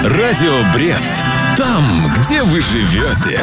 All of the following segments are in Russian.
Радио Брест. Там, где вы живете.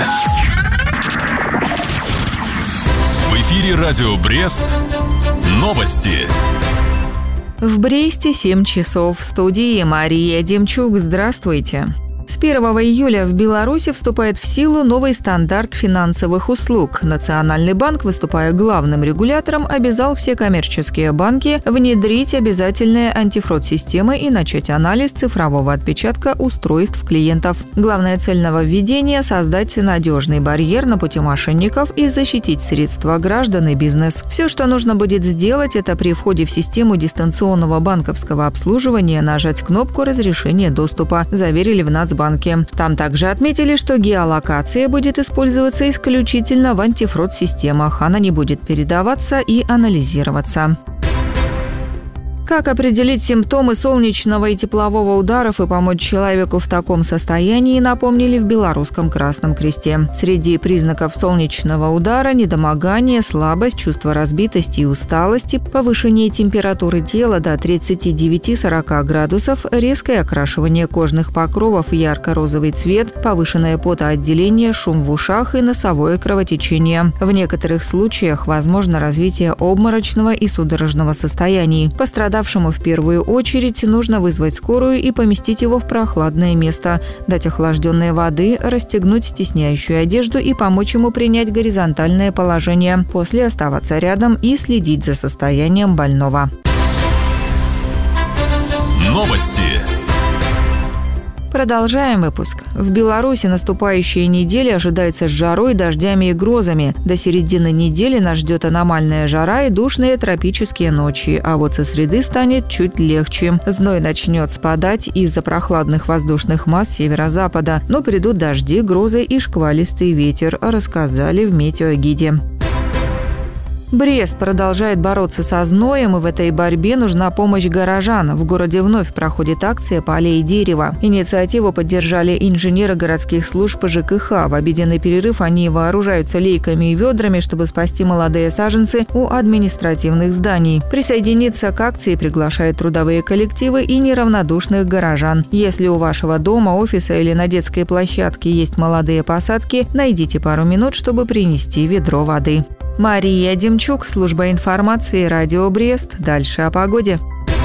В эфире Радио Брест. Новости. В Бресте 7 часов. В студии Мария Демчук. Здравствуйте. С 1 июля в Беларуси вступает в силу новый стандарт финансовых услуг. Национальный банк, выступая главным регулятором, обязал все коммерческие банки внедрить обязательные антифрод-системы и начать анализ цифрового отпечатка устройств клиентов. Главная цель нововведения – создать надежный барьер на пути мошенников и защитить средства граждан и бизнес. Все, что нужно будет сделать, это при входе в систему дистанционного банковского обслуживания нажать кнопку разрешения доступа, заверили в Нацбанке. Там также отметили, что геолокация будет использоваться исключительно в антифрод-системах. Она не будет передаваться и анализироваться. Как определить симптомы солнечного и теплового ударов и помочь человеку в таком состоянии, напомнили в Белорусском Красном Кресте. Среди признаков солнечного удара – недомогание, слабость, чувство разбитости и усталости, повышение температуры тела до 39-40 градусов, резкое окрашивание кожных покровов в ярко-розовый цвет, повышенное потоотделение, шум в ушах и носовое кровотечение. В некоторых случаях возможно развитие обморочного и судорожного состояний. Пострадавшему в первую очередь нужно вызвать скорую и поместить его в прохладное место, дать охлажденной воды, расстегнуть стесняющую одежду и помочь ему принять горизонтальное положение. После оставаться рядом и следить за состоянием больного. Новости. Продолжаем выпуск. В Беларуси наступающая неделя ожидается с жарой, дождями и грозами. До середины недели нас ждет аномальная жара и душные тропические ночи. А вот со среды станет чуть легче. Зной начнет спадать из-за прохладных воздушных масс северо-запада. Но придут дожди, грозы и шквалистый ветер, рассказали в метеогиде. Брест продолжает бороться со зноем, и в этой борьбе нужна помощь горожан. В городе вновь проходит акция «Полей дерева». Инициативу поддержали инженеры городских служб ЖКХ. В обеденный перерыв они вооружаются лейками и ведрами, чтобы спасти молодые саженцы у административных зданий. Присоединиться к акции приглашают трудовые коллективы и неравнодушных горожан. Если у вашего дома, офиса или на детской площадке есть молодые посадки, найдите пару минут, чтобы принести ведро воды. Мария Демчук, служба информации, Радио Брест. Дальше о погоде.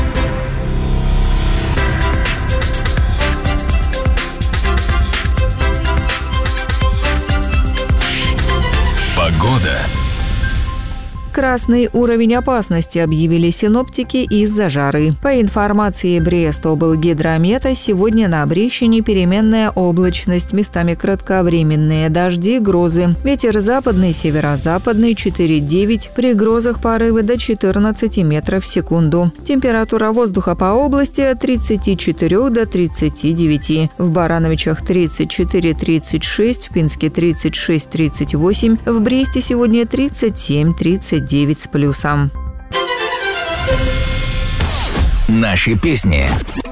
Погода. Красный уровень опасности объявили синоптики из-за жары. По информации Брест-облгидромета, сегодня на Брещине переменная облачность, местами кратковременные дожди, грозы. Ветер западный, северо-западный 4,9, при грозах порывы до 14 метров в секунду. Температура воздуха по области от 34 до 39. В Барановичах 34-36, в Пинске 36-38, в Бресте сегодня 37-39 с плюсом. Наши песни.